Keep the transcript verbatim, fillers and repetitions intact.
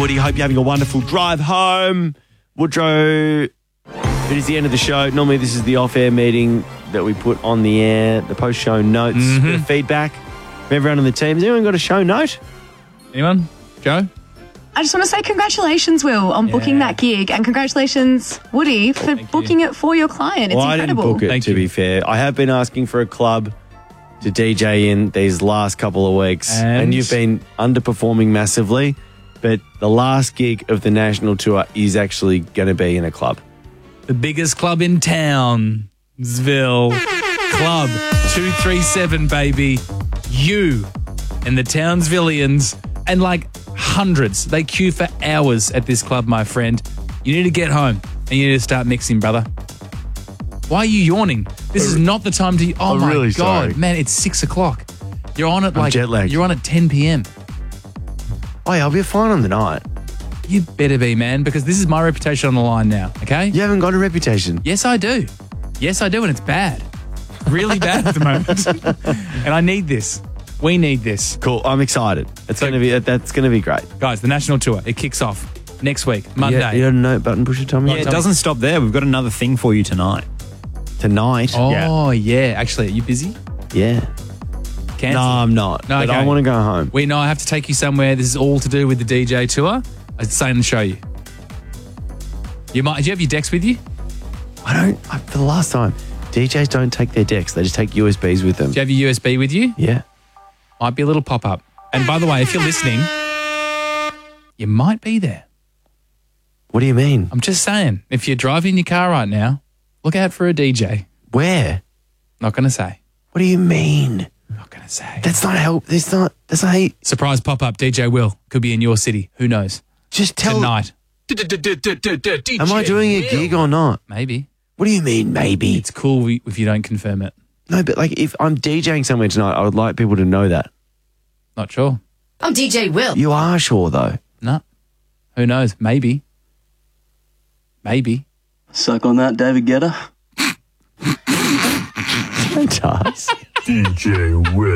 Woody, hope you're having a wonderful drive home. Woodrow, it is the end of the show. Normally this is the off-air meeting that we put on the air, the post-show notes, Mm-hmm. bit of feedback from everyone on the team. Has anyone got a show note? Anyone? Joe? I just want to say congratulations, Will, on Yeah. booking that gig, and congratulations, Woody, for Thank booking it for your client. It's well, incredible. I didn't book it, Thank to you. be fair. I have been asking for a club to D J in these last couple of weeks, and, And? you've been underperforming massively, but the last gig of the national tour is actually going to be in a club. The biggest club in town, Sville. Club two three seven, baby. You and the Townsvillians and like hundreds. They queue for hours at this club, my friend. You need to get home and you need to start mixing, brother. Why are you yawning? This is not the time to... Oh, I'm my really God. sorry. Man, it's six o'clock. You're on at I'm like... jet lagged. You're on at ten p.m. Oh, yeah, I'll be fine on the night. You better be, man, because this is my reputation on the line now, okay? You haven't got a reputation. Yes, I do. Yes, I do, and it's bad. Really bad at the moment. And I need this. We need this. Cool. I'm excited. It's So- going to be that's going to be great. Guys, the national tour, it kicks off next week, Monday. Yeah, you got a note button pusher, Tommy? Yeah, it doesn't stop there. We've got another thing for you tonight. Tonight? Oh, yeah. Actually, are you busy? Yeah. Cancel. No, I'm not. No, but okay. I want to go home. We know I have to take you somewhere. This is all to do with the D J tour. I'd say and show you. You might. Do you have your decks with you? I don't, I, for the last time, D Js don't take their decks. They just take U S Bs with them. Do you have your U S B with you? Yeah. Might be a little pop up. And by the way, if you're listening, you might be there. What do you mean? I'm just saying, if you're driving your car right now, look out for a D J. Where? Not going to say. What do you mean? Not going to say. That's not help. That's not, that's not, how you- Surprise pop up, D J Will. Could be in your city. Who knows? just tell. Tonight. Am I doing a gig or not? Maybe. What do you mean, maybe? It's cool if you don't confirm it. No, but like if I'm DJing somewhere tonight, I would like people to know that. Not sure. I'm D J Will. You are sure, though. No. Who knows? Maybe. Maybe. Suck on that, David Guetta. It does. D J Will.